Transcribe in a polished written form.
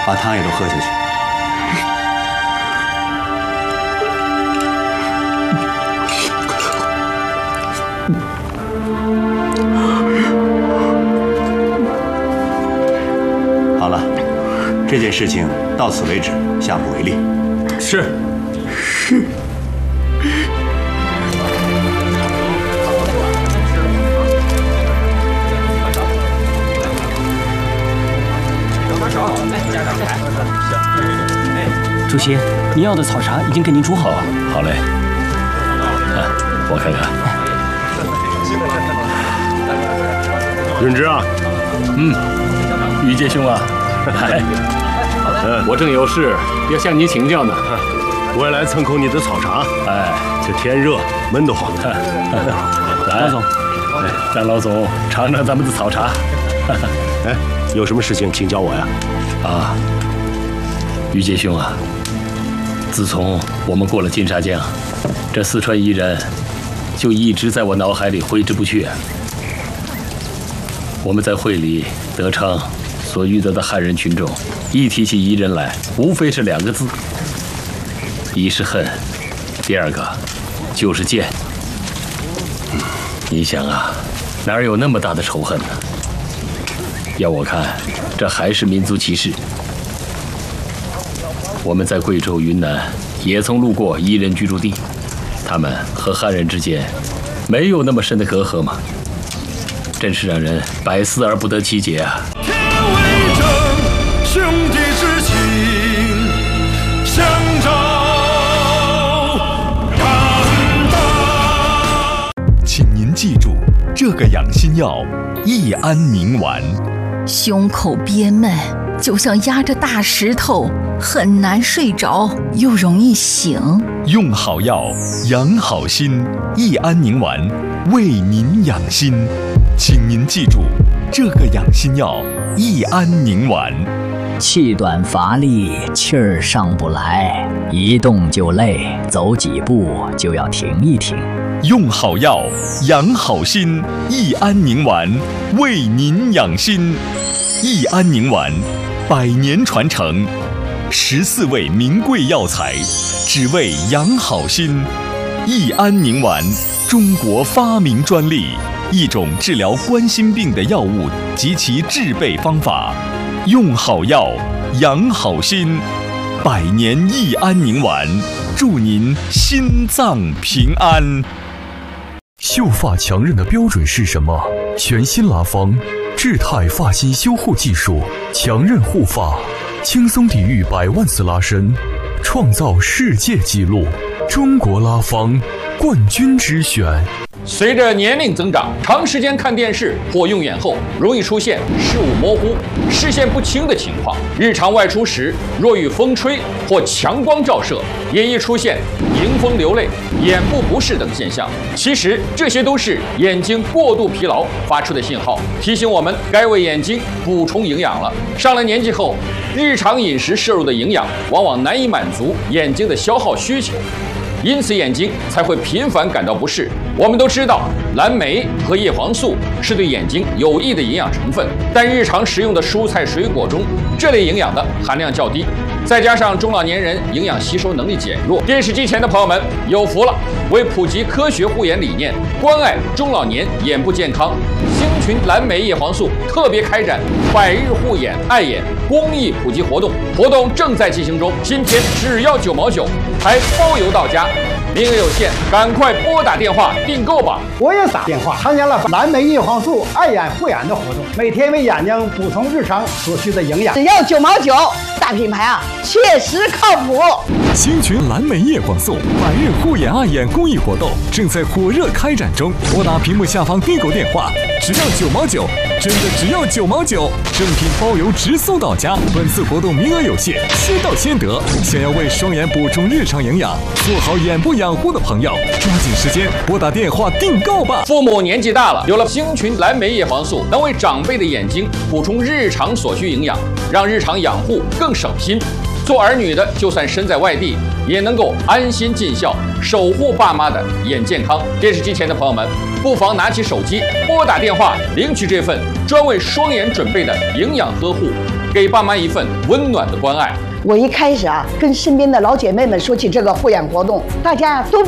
把汤也都喝下去。好了，这件事情到此为止，下不为例。 是。 主席，您要的草茶已经给您煮好了。 好嘞，我看看。润之啊，于杰兄啊，来，我正有事要向您请教呢。 我也来蹭口你的草茶。 哎， 这天热，闷得慌。 来，老总，让老总尝尝咱们的草茶。 哎，有什么事情请教我呀？ 啊，于杰兄啊，自从我们过了金沙江，这四川彝人就一直在我脑海里挥之不去。我们在会里德昌所遇到的汉人群众，一提起彝人来，无非是2个字：一是恨，第二个就是贱。你想啊，哪有那么大的仇恨呢？要我看，这还是民族歧视。我们在贵州、云南也曾路过彝人居住地，他们和汉人之间没有那么深的隔阂吗？真是让人百思而不得其解啊！ 天为证，兄弟之情，相照看大。 请您记住，这个养心药益安宁丸。 胸口憋闷，就像压着大石头，很难睡着，又容易醒。 用好药，养好心，益安宁丸为您养心。请您记住，这个养心药益安宁丸。 气短乏力，气儿上不来，一动就累，走几步就要停一停。 用好药，养好心，益安宁丸为您养心。益安宁丸100年传承，14味名贵药材，只为养好心。益安宁丸，中国发明专利，一种治疗冠心病的药物及其制备方法。用好药，养好心，100年益安宁丸，祝您心脏平安。 秀发强韧的标准是什么？全新拉芳智泰发型修护技术，强韧护发，轻松抵御100万次拉伸，创造世界纪录。中国拉芳冠军之选。 随着年龄增长，长时间看电视或用眼后，容易出现视物模糊、视线不清的情况。日常外出时，若遇风吹或强光照射，也易出现迎风流泪、眼部不适等现象。其实这些都是眼睛过度疲劳发出的信号，提醒我们该为眼睛补充营养了。上了年纪后，日常饮食摄入的营养往往难以满足眼睛的消耗需求，因此眼睛才会频繁感到不适。我们都知道，蓝莓和叶黄素是对眼睛有益的营养成分，但日常食用的蔬菜水果中，这类营养的含量较低。再加上中老年人营养吸收能力减弱，电视机前的朋友们有福了！为普及科学护眼理念，关爱中老年眼部健康，星群蓝莓叶黄素特别开展100日护眼爱眼公益普及活动，活动正在进行中，今天只要9毛9，还包邮到家。名额有限，赶快拨打电话订购吧！ 我也打电话参加了蓝莓叶黄素爱眼护眼的活动，每天为眼睛补充日常所需的营养， 只要9毛9，大品牌啊，确实靠谱。 星群蓝莓叶黄素100日护眼爱眼公益活动正在火热开展中，拨打屏幕下方订购电话，只要9毛9，真的只要9毛9，正品包邮直送到家。本次活动名额有限，先到先得。想要为双眼补充日常营养，做好眼部养护的朋友，抓紧时间拨打电话订购吧。 父母年纪大了，有了星群蓝莓叶黄素，能为长辈的眼睛补充日常所需营养，让日常养护更省心。做儿女的，就算身在外地，也能够安心尽孝，守护爸妈的眼健康。电视机前的朋友们，不妨拿起手机，拨打电话，领取这份专为双眼准备的营养呵护， 给爸妈一份温暖的关爱。 我一开始跟身边的老姐妹们说起这个护眼活动，大家都